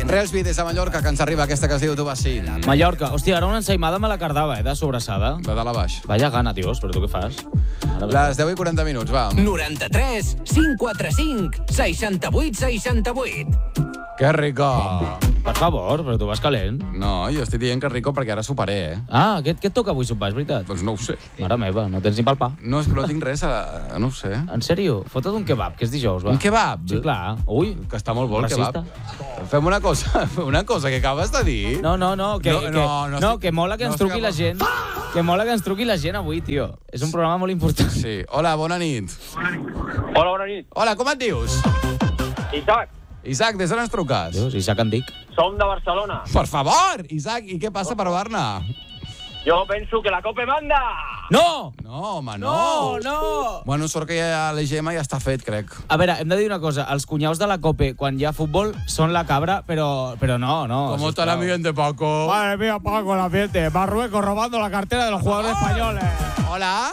Reus des de Mallorca, que ens arriba aquesta que es diu Tu vas sí. Mallorca. Hòstia, ara una ensaïmada me la cardava, de sobrassada. De dalt a baix. Vaya gana, tios, però tu què fas? Les 10 i 40 minuts, va. 93 545 68 68. Que rico. Per favor, però tu vas calent. No, jo estic dient que rico perquè ara soparé, Ah, què et toca avui sopar, és veritat? Doncs no ho sé. Mare meva, no tens ni pel pa. No, és que no tinc res, no ho sé. En sèrio? Fota't un kebab, que és dijous, va. Un kebab? Sí, clar. Ui, Que està molt bo el racista. kebab. Fem una cosa que acabes de dir. No, que mola que ens truqui la gent. Que mola que ens truqui la gent avui, tio. És un programa molt important. Sí. Hola, bona nit. Hola, bona nit. Hola, com et dius? Isaac, Isaac, des d'on ens truques? Dius, Isaac en dic. som de Barcelona. Per favor, Isaac, i què passa per Barna? Jo penso que la Copa manda! No! No, home, No, no. no! Bueno, sort que ja l'EGM ja està fet, crec. A veure, hem de dir una cosa. Els cunyaus de la COPE, quan hi ha futbol, són la cabra, però no. ¿Cómo está el ambiente, Paco? Madre mía, Paco, el ambiente. Marruecos robando la cartera de los jugadores españoles. Hola.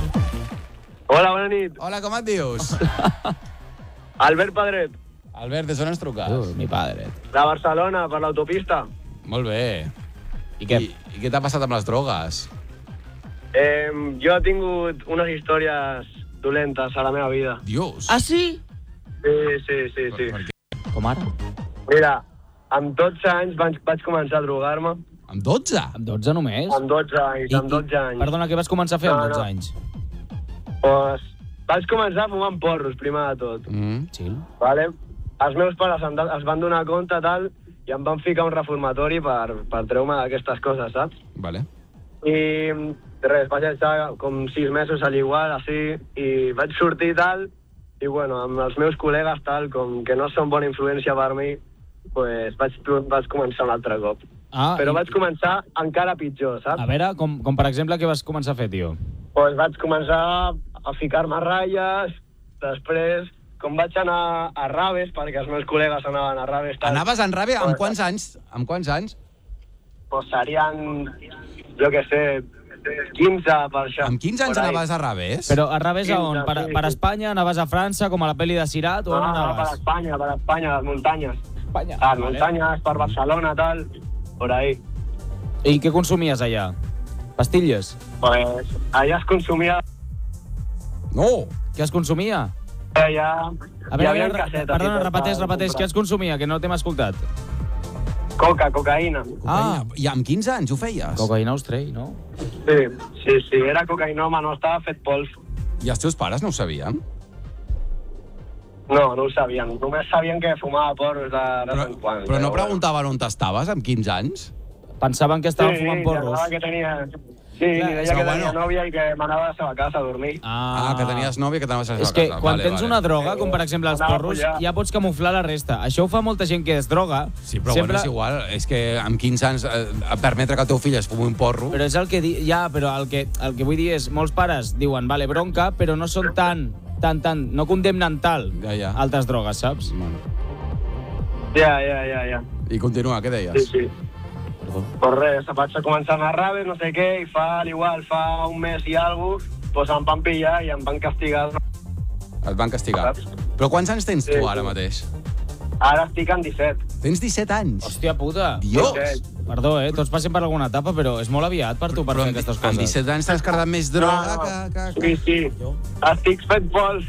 Hola, bona nit. Hola, com et dius? Albert Pedret, Albert, des d'on ens truques? Mi padre. de Barcelona, per l'autopista. Molt bé. I què? I què t'ha passat amb les drogues? Jo he tingut unes històries dolentes a la meva vida. Dios. Ah, sí? Sí. Per què? Com ara? Mira, amb 12 anys vaig començar a drogar-me. Amb 12? Amb 12 només? Amb 12 anys. Perdona, què vas començar a fer amb No, 12 no. anys? Pues, vaig començar fumant porros, primer de tot. Chill. Vale? Els meus pares es van donar compte tal, i em van ficar un reformatori per treure-me d'aquestes coses, saps? Vale. I res, vaig estar com 6 mesos a l'igual, així, i vaig sortir tal, i bueno, amb els meus col·legues tal, com que no són bona influència per mi, pues vaig començar un altre cop. Ah, Però vaig començar encara pitjor, saps? A veure, com per exemple, què vas començar a fer, tio? Pues vaig començar a ficar-me ratlles, després, com vaig anar a raves, perquè els meus col·legues anaven a raves... Tal, Anaves en ràbia amb quants anys? Amb quants anys? pues serien, jo què sé, 15 per això. Amb 15 anys por ahí. anaves a Ràbés? Però a revés a on? 15, Per Espanya? Anaves a França, com a la pel·li de Sirat, o on No, per anaves? Espanya, a les muntanyes. Espanya. A les muntanyes, per Barcelona, tal, por ahí. I què consumies allà? Pastilles? Pues allà es consumia... No! Què es consumia? Allà... A veure, perdona, repeteix, què es consumia, que no t'hem escoltat? Cocaïna. I amb 15 anys ho feies? Cocaïna austrell, no? Sí, era cocaïnoma, no estava fet pols. I els teus pares no ho sabien? No ho sabien. Només sabien que fumava porros de en quan. Però no preguntaven on t'estaves amb 15 anys? Pensaven que estaven fumant porros. Que tenia... Sí, Clar, deia però que bueno. tenia nòvia i que m'anava a la seva casa a dormir. Que tenies nòvia i que t'anaves a la És seva que casa. quan tens una droga, com per exemple els Anava a porros, follar. ja pots camuflar la resta. Això ho fa molta gent que es droga. Sí, però bueno, és igual. És que amb 15 anys permetre que el teu fill es fumi un porro... Però és el que però el que vull dir és, molts pares diuen, vale, bronca, però no són tan, no condemnen tal Ja. altres drogues, saps? Bueno. Ja. I continua, què deies? Sí. Pues res, vaig començar a anar a raves, no sé què, i fa un mes i alguna cosa, pues em van pillar i em van castigar. Et van castigar. Saps? Però quants anys tens tu Sí. ara mateix? Ara estic en 17. Tens 17 anys? Hòstia puta. Dios! Perdó, tots passem per alguna etapa, però és molt aviat per tu per fer aquestes amb coses. 17 anys t'has cardat més droga que... Sí. Estic fet pols.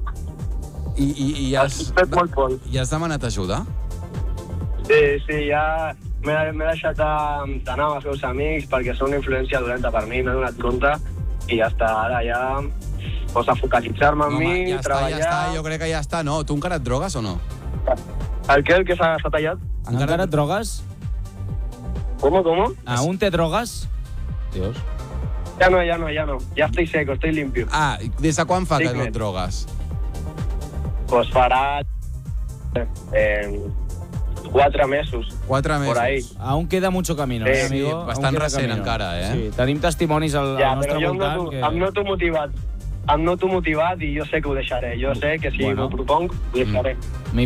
I has... Estic fet molt pols. I has demanat ajuda? Sí, ja m'he deixat d'anar amb els meus amics perquè són una influència dolenta per mi, m'he donat compte i ja està, ara ja pues, a focalitzar-me en mi, ja treballar... està, jo crec que ja està, no? Tu encara et drogues o no? El que s'ha tallat? Encara et drogues? ¿Cómo? ¿Aún te drogas? Dios. Ya no. Ya estoy seco, estoy limpio. Ah, des de quan fa que no Signet. et drogues? Pues farà 4 mesos. 4 mesos. Por ahí. Aún queda mucho camino, Sí, amigo? sí, Aún bastant queda recent camino. encara, Sí, tenim testimonis al Ja, però nostre jo voltant que... em noto motivat. Em noto motivat i jo sé que ho deixaré. Jo sé que si m'ho proponc, ho deixaré.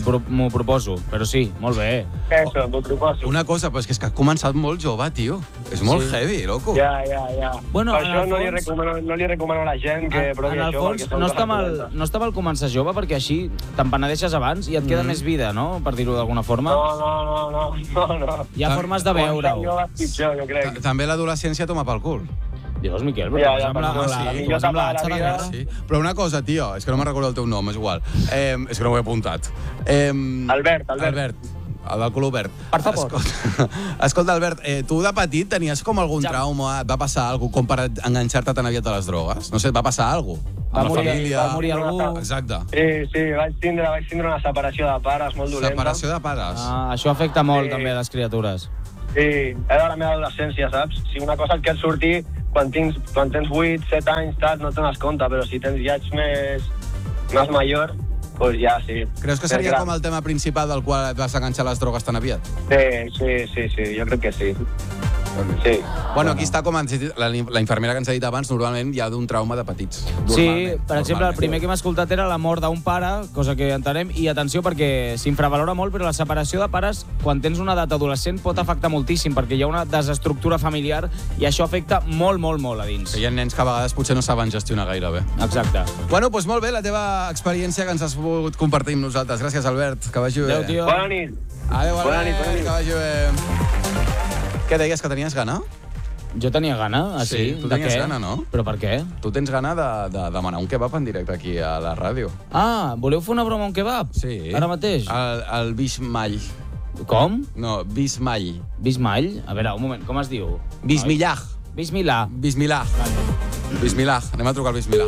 M'ho proposo, però sí, molt bé. Eso, m'ho proposo. Una cosa, però és que has començat molt jove, tio. És molt heavy, loco. Ja. Bueno, per en això el no li recomano a la gent que provi en el això. fons, no està mal començar jove, perquè així te'n penedeixes abans i et queda més vida, no?, per dir-ho d'alguna forma. No. Hi ha formes de veure-ho. Jo pitjor, jo crec. També l'adolescència toma pel cul. Dios, Miquel, però Ja, tu vas amb la sí. guerra. Sí. Però una cosa, tio, és que no me'n recordo el teu nom, és igual. És que no ho he apuntat. Albert. El del color verd. Per favor. Escolta, Albert, tu de petit tenies com algun trauma? Et va passar alguna cosa com per enganxar-te tan aviat a les drogues? No sé, et va passar alguna cosa? Va Amb la família? morir algú. Exacte. Sí, vaig tindre una separació de pares molt dolenta. Separació de pares. Això afecta molt, Sí. també, a les criatures. Sí, era la meva adolescència, saps? Si una cosa et quer sortir quan tens 8, 7 anys, no te n'has compte, però si ja ets més major, doncs ja sí. Creus que seria com el tema principal del qual et vas enganxar les drogues tan aviat? Sí, jo crec que sí. Sí. Bueno, aquí està com la infermera que ens ha dit abans, normalment hi ha d'un trauma de petits. Sí, per exemple, el primer que hem escoltat era la mort d'un pare, cosa que entenem, i atenció perquè s'infravalora molt, però la separació de pares, quan tens una edat adolescent, pot afectar moltíssim, perquè hi ha una desestructura familiar i això afecta molt a dins. Hi ha nens que a vegades potser no saben gestionar gaire bé. Exacte. Bueno, doncs molt bé, la teva experiència que ens has pogut compartir amb nosaltres. Gràcies, Albert, que vagi bé. Adéu, tio. Bona nit. Adéu, Bona Albert, nit. que vagi bé. Què deies, que tenies gana? Jo tenia gana, Sí, tu de tenies què? gana, no? Però per què? Tu tens gana de demanar un kebab en directe aquí a la ràdio. Ah, voleu fer una broma a un kebab? Sí. Ara mateix? El bismall. Com? No, bismall. Bismall? A veure, un moment, com es diu? Bismillah. Bismillah. Bismillah. Bismillah. Anem a trucar al Bismillah.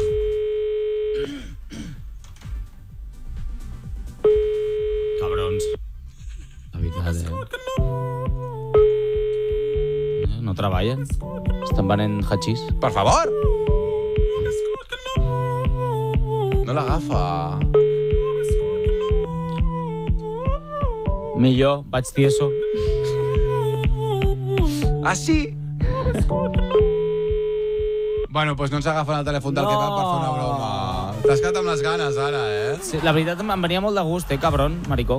Cabrons. La veritat, No treballen? Estan venent hachís? Per favor! No l'agafa. Millor, vaig tieso. Ah, sí? Bueno, doncs no ens agafen el telèfon del kebab per fer una broma. T'has quedat amb les ganes, ara, Sí, la veritat em venia molt de gust, cabron, maricó.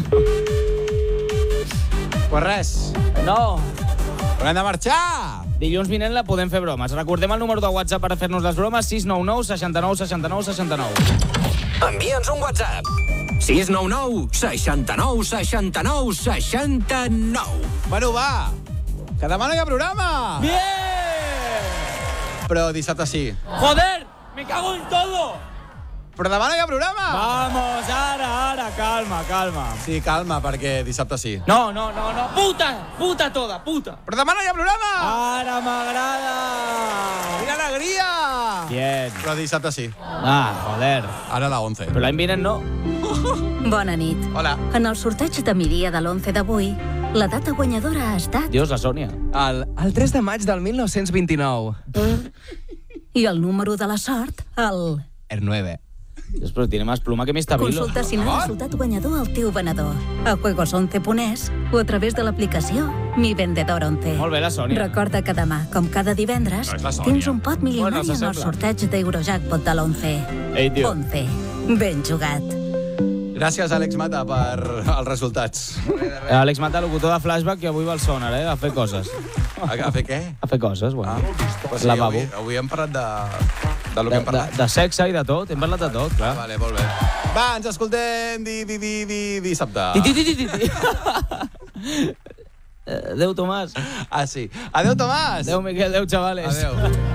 Pues res. No! Però hem de marxar! Dilluns vinent la podem fer bromes. Recordem el número de WhatsApp per fer-nos les bromes, 699 69 69 69. Envia'ns un WhatsApp. 699 69 69 69. Bueno, va! Que demà no hi ha programa! ¡Bien! Però dissabte sí. ¡Joder! ¡Me cago en todo! Però demà no hi ha programa! Vamos, ara, calma. Sí, calma, perquè dissabte sí. No. Puta toda, puta. Però demà no hi ha programa! Ara m'agrada. Quina alegria! Bien. Però dissabte sí. Joder. Ara a la 11. Però l'any vinent no. Bona nit. Hola. En el sorteig de Miria de l'11 d'avui, la data guanyadora ha estat... Dios, la Sònia. El 3 de maig del 1929. I el número de la sort, el... El 9. Dios, però tiene más pluma que mi estabilo. Consulta si n'ha resultat guanyador al teu venedor. A juegos11.es o a través de l'aplicació Mi Vendedor 11. Molt bé, la Sònia. Recorda que demà, com cada divendres, No és la Sònia. tens un pot milionari en el s'assembla. sorteig d'Eurojackpot de l'11. Ei, tio. 11. Ben jugat. Gràcies, Àlex Mata, per els resultats. Àlex Mata, locutor de Flashback, que avui va al Sonar, a fer coses. A fer què? A fer coses, bueno. Pues Lavabo. Avui hem parlat de lo que hem parlat. De sexe i de tot, hem parlat de tot, clar. Vale, molt bé. Va, ens escoltem dissabte. Ti. Adéu, Tomàs. Ah, sí. Adéu, Tomàs. Adéu, Miquel. Adéu, xavales. Adéu.